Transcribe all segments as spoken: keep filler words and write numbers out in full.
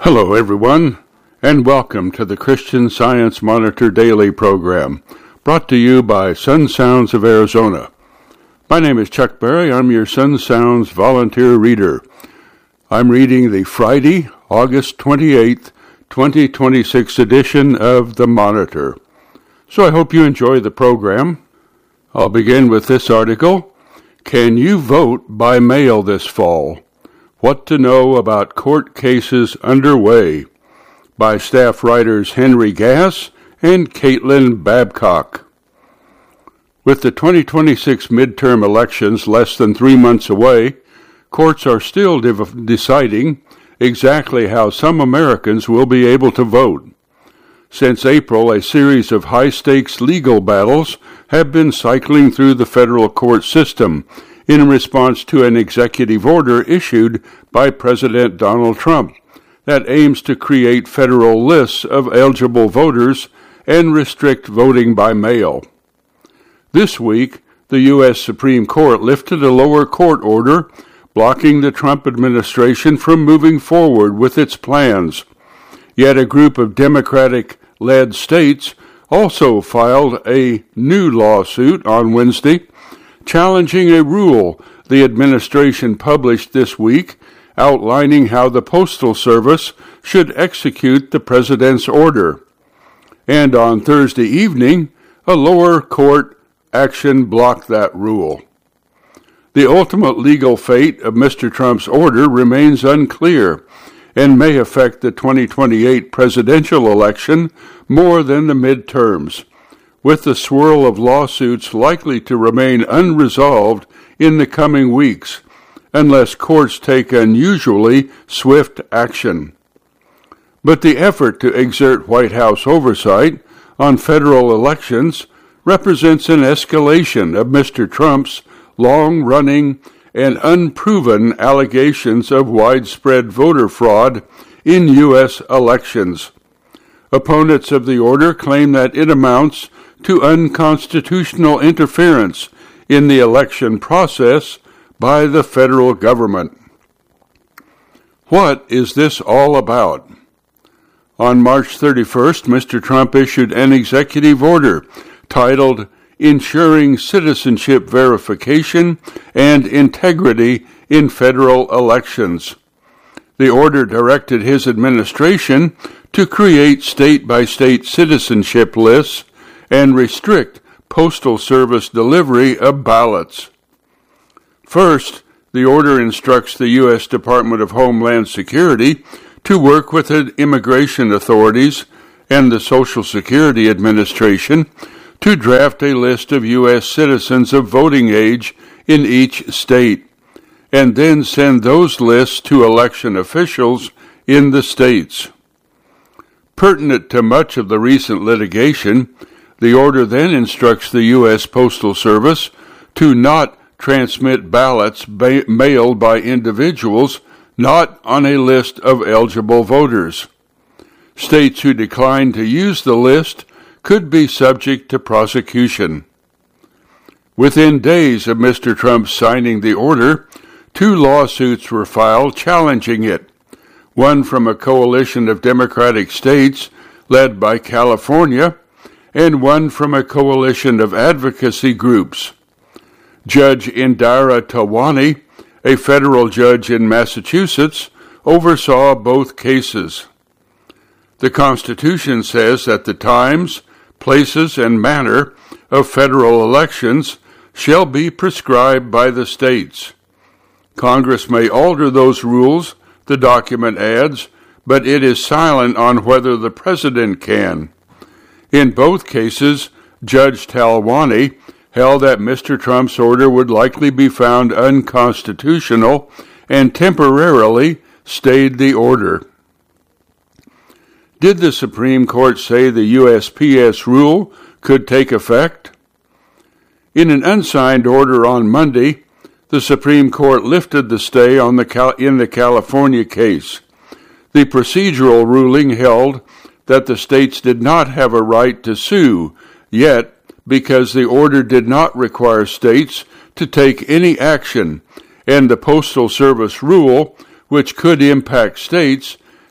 Hello, everyone, and welcome to the Christian Science Monitor Daily program, brought to you by Sun Sounds of Arizona. My name is Chuck Berry. I'm your Sun Sounds volunteer reader. I'm reading the Friday, August twenty-eighth, twenty twenty-six edition of the Monitor. So I hope you enjoy the program. I'll begin with this article. Can you vote by mail this fall? What to know about court cases underway, by staff writers Henry Gass and Caitlin Babcock. With the twenty twenty-six midterm elections less than three months away, courts are still de- deciding exactly how some Americans will be able to vote. Since April, a series of high-stakes legal battles have been cycling through the federal court system in response to an executive order issued by President Donald Trump that aims to create federal lists of eligible voters and restrict voting by mail. This week, the U S Supreme Court lifted a lower court order blocking the Trump administration from moving forward with its plans. Yet a group of Democratic-led states also filed a new lawsuit on Wednesday, challenging a rule the administration published this week outlining how the Postal Service should execute the president's order. And on Thursday evening, a lower court action blocked that rule. The ultimate legal fate of Mister Trump's order remains unclear and may affect the twenty twenty-eight presidential election more than the midterms, with the swirl of lawsuits likely to remain unresolved in the coming weeks, unless courts take unusually swift action. But the effort to exert White House oversight on federal elections represents an escalation of Mister Trump's long-running and unproven allegations of widespread voter fraud in U S elections. Opponents of the order claim that it amounts to unconstitutional interference in the election process by the federal government. What is this all about? On March thirty-first, Mister Trump issued an executive order titled Ensuring Citizenship Verification and Integrity in Federal Elections. The order directed his administration to create state-by-state citizenship lists and restrict Postal Service delivery of ballots. First, the order instructs the U S Department of Homeland Security to work with the immigration authorities and the Social Security Administration to draft a list of U S citizens of voting age in each state, and then send those lists to election officials in the states. Pertinent to much of the recent litigation, the order then instructs the U S Postal Service to not transmit ballots ba- mailed by individuals not on a list of eligible voters. States who decline to use the list could be subject to prosecution. Within days of Mister Trump signing the order, two lawsuits were filed challenging it, one from a coalition of Democratic states led by California, and one from a coalition of advocacy groups. Judge Indira Tawani, a federal judge in Massachusetts, oversaw both cases. The Constitution says that the times, places, and manner of federal elections shall be prescribed by the states. Congress may alter those rules, the document adds, but it is silent on whether the president can. In both cases, Judge Talwani held that Mister Trump's order would likely be found unconstitutional and temporarily stayed the order. Did the Supreme Court say the U S P S rule could take effect? In an unsigned order on Monday, the Supreme Court lifted the stay on the Cal- in the California case. The procedural ruling held that the states did not have a right to sue, yet because the order did not require states to take any action, and the Postal Service rule, which could impact states,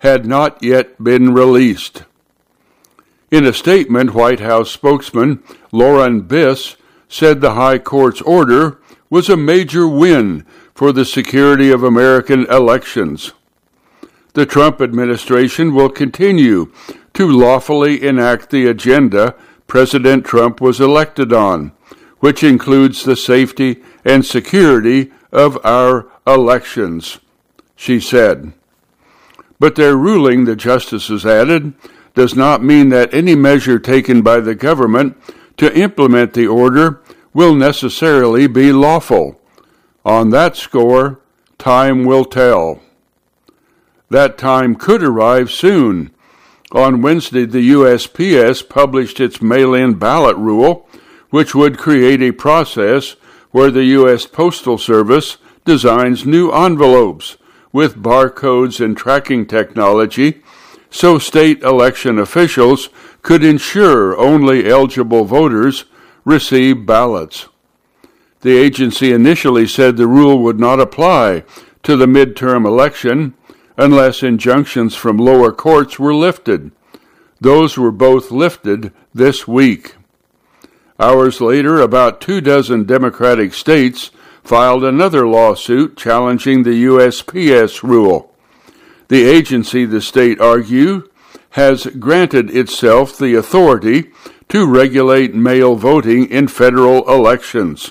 had not yet been released. In a statement, White House spokesman Lauren Biss said the High Court's order was a major win for the security of American elections. The Trump administration will continue to lawfully enact the agenda President Trump was elected on, which includes the safety and security of our elections, she said. But their ruling, the justices added, does not mean that any measure taken by the government to implement the order will necessarily be lawful. On that score, time will tell. That time could arrive soon. On Wednesday, the U S P S published its mail-in ballot rule, which would create a process where the U S Postal Service designs new envelopes with barcodes and tracking technology so state election officials could ensure only eligible voters receive ballots. The agency initially said the rule would not apply to the midterm election unless injunctions from lower courts were lifted. Those were both lifted this week. Hours later, about two dozen Democratic states filed another lawsuit challenging the U S P S rule. The agency, the state argued, has granted itself the authority to regulate mail voting in federal elections.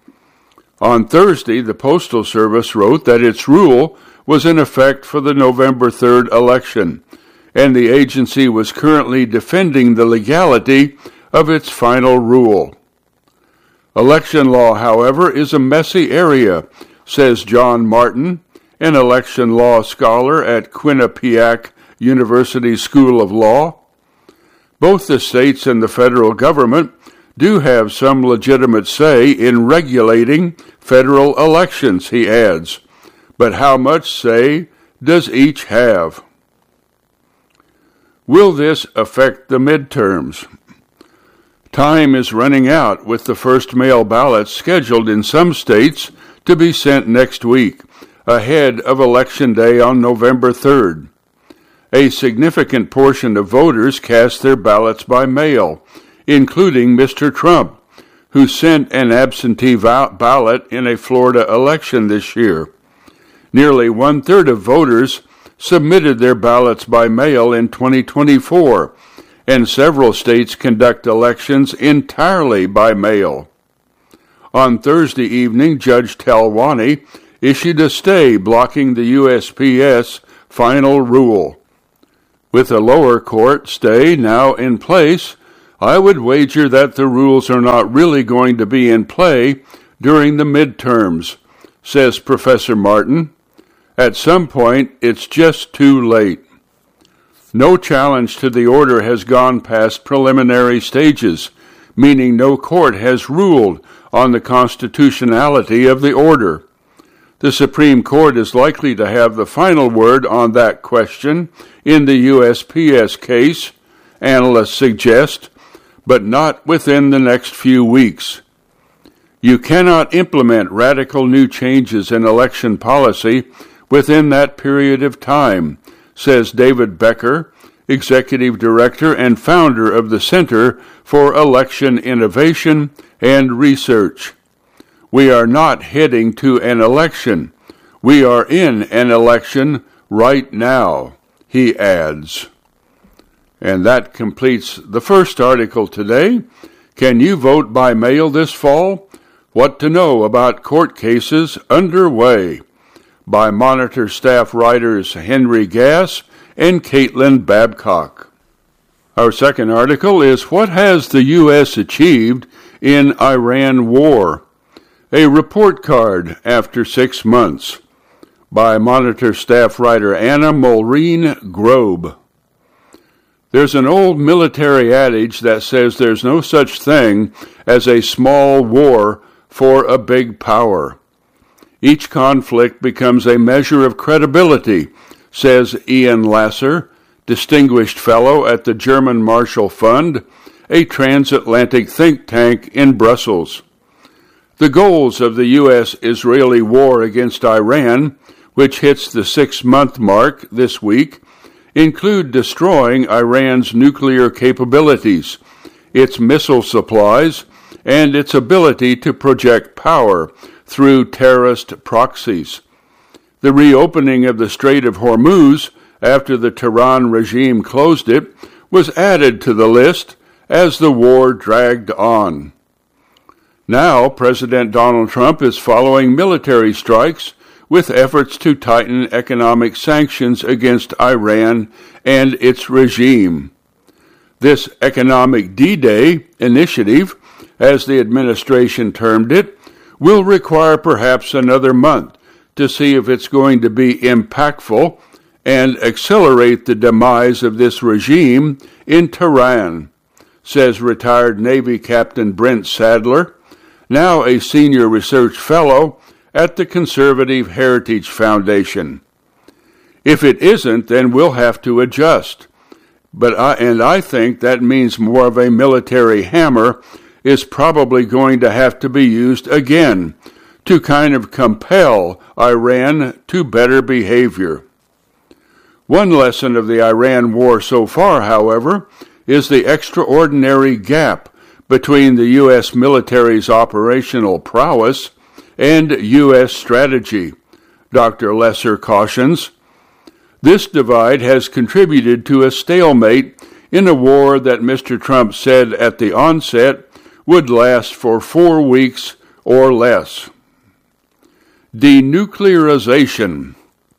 On Thursday, the Postal Service wrote that its rule was in effect for the November third election, and the agency was currently defending the legality of its final rule. Election law, however, is a messy area, says John Martin, an election law scholar at Quinnipiac University School of Law. Both the states and the federal government do have some legitimate say in regulating federal elections, he adds. But how much say does each have? Will this affect the midterms? Time is running out, with the first mail ballots scheduled in some states to be sent next week, ahead of Election Day on November third. A significant portion of voters cast their ballots by mail, including Mister Trump, who sent an absentee ballot in a Florida election this year. Nearly one-third of voters submitted their ballots by mail in twenty twenty-four, and several states conduct elections entirely by mail. On Thursday evening, Judge Talwani issued a stay blocking the U S P S final rule. With a lower court stay now in place, I would wager that the rules are not really going to be in play during the midterms, says Professor Martin. At some point, it's just too late. No challenge to the order has gone past preliminary stages, meaning no court has ruled on the constitutionality of the order. The Supreme Court is likely to have the final word on that question in the U S P S case, analysts suggest, but not within the next few weeks. You cannot implement radical new changes in election policy within that period of time, says David Becker, Executive Director and founder of the Center for Election Innovation and Research. We are not heading to an election. We are in an election right now, he adds. And that completes the first article today. Can you vote by mail this fall? What to know about court cases underway, by Monitor staff writers Henry Gass and Caitlin Babcock. Our second article is What Has the U S Achieved in Iran War? A report card after six months, by Monitor staff writer Anna Mulreen Grobe. There's an old military adage that says there's no such thing as a small war for a big power. Each conflict becomes a measure of credibility, says Ian Lasser, Distinguished Fellow at the German Marshall Fund, a transatlantic think tank in Brussels. The goals of the U S Israeli war against Iran, which hits the six-month mark this week, include destroying Iran's nuclear capabilities, its missile supplies, and its ability to project power through terrorist proxies. The reopening of the Strait of Hormuz after the Tehran regime closed it was added to the list as the war dragged on. Now, President Donald Trump is following military strikes with efforts to tighten economic sanctions against Iran and its regime. This economic D-Day initiative, as the administration termed it, will require perhaps another month to see if it's going to be impactful and accelerate the demise of this regime in Tehran, says retired Navy Captain Brent Sadler, now a senior research fellow at the Conservative Heritage Foundation. If it isn't, then we'll have to adjust. But I, and I think that means more of a military hammer is probably going to have to be used again to kind of compel Iran to better behavior. One lesson of the Iran war so far, however, is the extraordinary gap between the U S military's operational prowess and U S strategy, Doctor Lesser cautions. This divide has contributed to a stalemate in a war that Mister Trump said at the onset would last for four weeks or less. Denuclearization.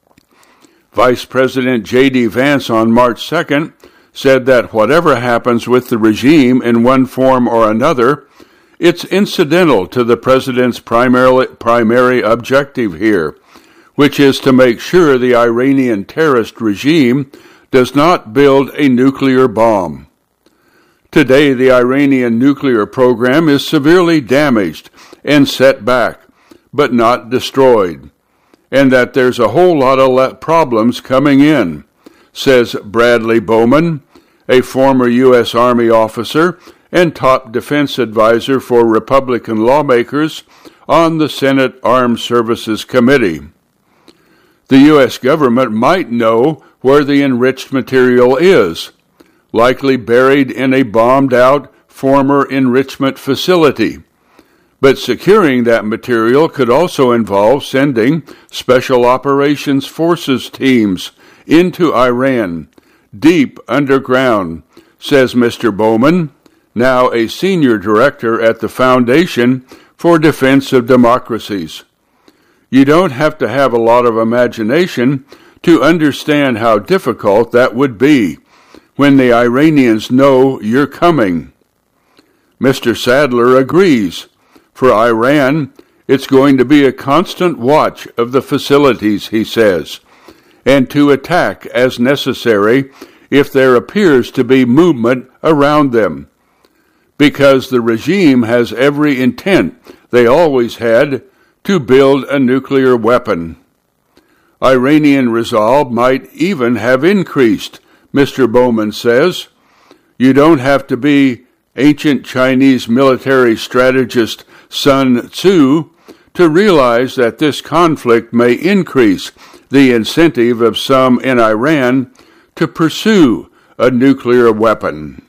Vice President J D Vance on March second said that whatever happens with the regime in one form or another, it's incidental to the president's primary, primary objective here, which is to make sure the Iranian terrorist regime does not build a nuclear bomb. Today, the Iranian nuclear program is severely damaged and set back, but not destroyed, and that there's a whole lot of problems coming in, says Bradley Bowman, a former U S Army officer and top defense advisor for Republican lawmakers on the Senate Armed Services Committee. The U S government might know where the enriched material is, likely buried in a bombed-out former enrichment facility. But securing that material could also involve sending Special Operations Forces teams into Iran, deep underground, says Mister Bowman, now a senior director at the Foundation for Defense of Democracies. You don't have to have a lot of imagination to understand how difficult that would be when the Iranians know you're coming. Mister Sadler agrees. For Iran, it's going to be a constant watch of the facilities, he says, and to attack as necessary if there appears to be movement around them, because the regime has every intent they always had to build a nuclear weapon. Iranian resolve might even have increased, Mister Bowman says. You don't have to be ancient Chinese military strategist Sun Tzu to realize that this conflict may increase the incentive of some in Iran to pursue a nuclear weapon.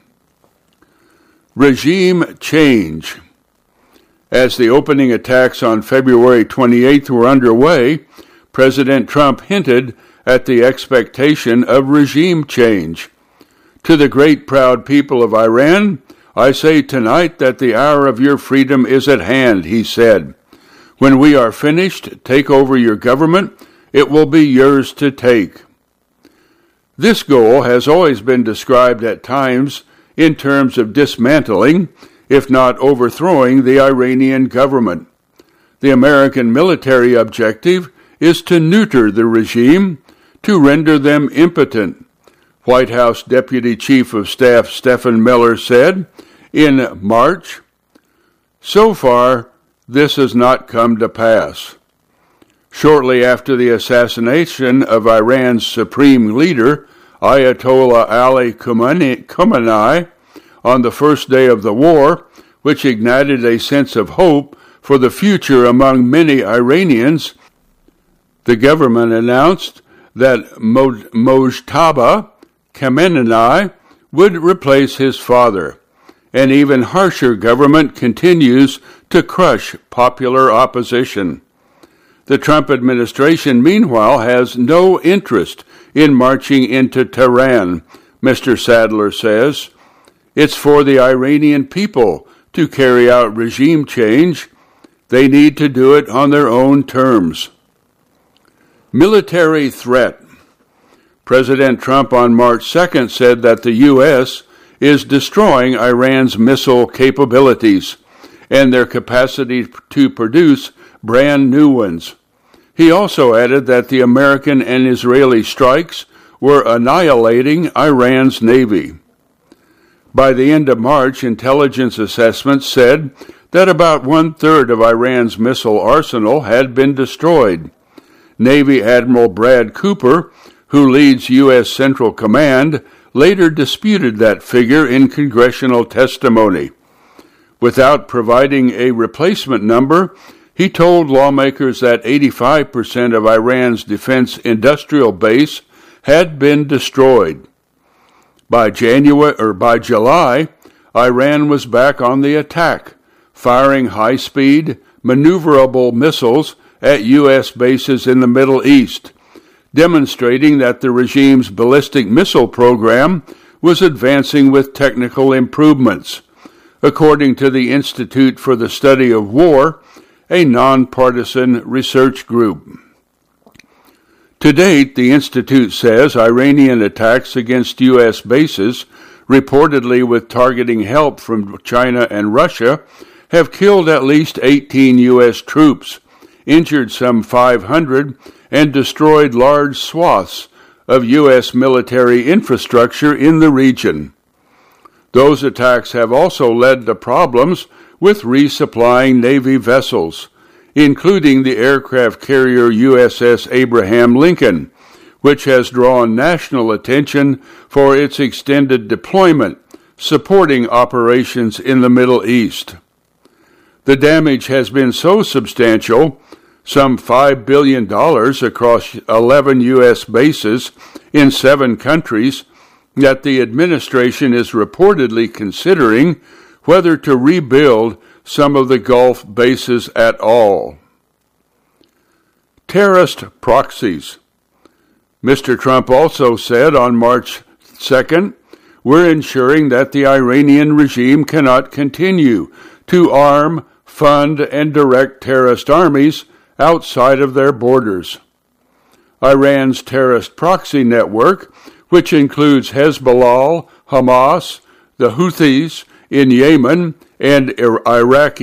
Regime change. As the opening attacks on February twenty-eighth were underway, President Trump hinted at the expectation of regime change. To the great proud people of Iran, I say tonight that the hour of your freedom is at hand, he said. When we are finished, take over your government. It will be yours to take. This goal has always been described at times in terms of dismantling, if not overthrowing, the Iranian government. The American military objective is to neuter the regime, to render them impotent, White House Deputy Chief of Staff Stephen Miller said in March. So far, this has not come to pass. Shortly after the assassination of Iran's supreme leader, Ayatollah Ali Khamenei, on the first day of the war, which ignited a sense of hope for the future among many Iranians, the government announced that Mojtaba Khamenei would replace his father. An even harsher government continues to crush popular opposition. The Trump administration, meanwhile, has no interest in marching into Tehran, Mister Sadler says. It's for the Iranian people to carry out regime change. They need to do it on their own terms. Military threat. President Trump on March second said that the U S is destroying Iran's missile capabilities and their capacity to produce brand new ones. He also added that the American and Israeli strikes were annihilating Iran's navy. By the end of March, intelligence assessments said that about one-third of Iran's missile arsenal had been destroyed. Navy Admiral Brad Cooper, who leads U S Central Command, later disputed that figure in congressional testimony. Without providing a replacement number, he told lawmakers that eighty-five percent of Iran's defense industrial base had been destroyed. By January or by July, Iran was back on the attack, firing high-speed, maneuverable missiles at U S bases in the Middle East, demonstrating that the regime's ballistic missile program was advancing with technical improvements, according to the Institute for the Study of War, a nonpartisan research group. To date, the Institute says Iranian attacks against U S bases, reportedly with targeting help from China and Russia, have killed at least eighteen U S troops, injured some five hundred, and destroyed large swaths of U S military infrastructure in the region. Those attacks have also led to problems with resupplying Navy vessels, including the aircraft carrier U S S Abraham Lincoln, which has drawn national attention for its extended deployment, supporting operations in the Middle East. The damage has been so substantial, some five billion dollars across eleven U S bases in seven countries, that the administration is reportedly considering whether to rebuild some of the Gulf bases at all. Terrorist proxies. Mister Trump also said on March second, "We're ensuring that the Iranian regime cannot continue to arm, fund, and direct terrorist armies outside of their borders." Iran's terrorist proxy network, which includes Hezbollah, Hamas, the Houthis in Yemen, and Iraqi